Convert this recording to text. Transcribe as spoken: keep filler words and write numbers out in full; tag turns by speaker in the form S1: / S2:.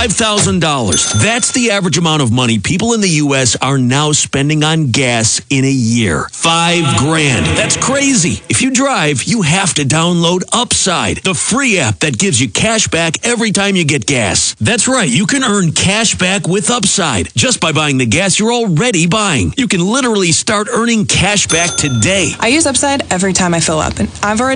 S1: five thousand dollars. That's the average amount of money people in the U S are now spending on gas in a year. Five grand. That's crazy. If you drive, you have to download Upside, the free app that gives you cash back every time you get gas. That's right. You can earn cash back with Upside just by buying the gas you're already buying. You can literally start earning cash back today.
S2: I use Upside every time I fill up, and I've already